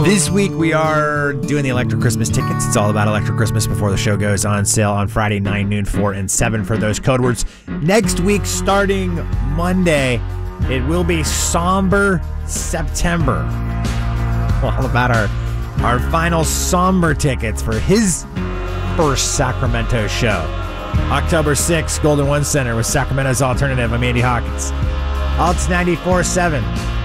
This week we are doing the Electric Christmas tickets. It's all about Electric Christmas before the show goes on sale on Friday, 9, noon, 4, and 7 for those code words. Next week, starting Monday, it will be Somber September. All about our final Somber tickets for his first Sacramento show. October 6th, Golden One Center with Sacramento's Alternative. I'm Andy Hawkins. Alts 94.7.